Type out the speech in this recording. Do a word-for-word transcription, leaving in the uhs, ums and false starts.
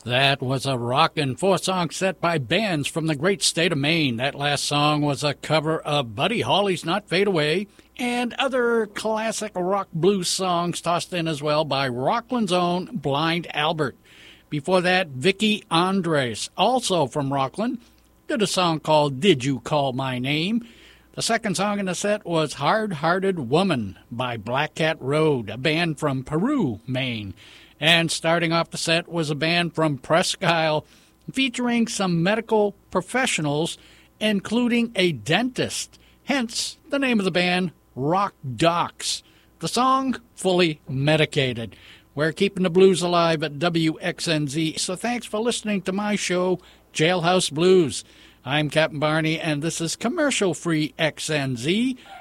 That was a rockin' four-song set by bands from the great state of Maine. That last song was a cover of Buddy Holly's Not Fade Away and other classic rock blues songs tossed in as well by Rockland's own Blind Albert. Before that, Vicky Andres, also from Rockland, did a song called Did You Call My Name? The second song in the set was Hard Hearted Woman by Black Cat Road, a band from Peru, Maine. And starting off the set was a band from Presque Isle featuring some medical professionals, including a dentist. Hence, the name of the band, Rock Docs. The song, Fully Medicated. We're keeping the blues alive at W X N Z, so thanks for listening to my show, Jailhouse Blues. I'm Captain Barney, and this is commercial-free X N Z,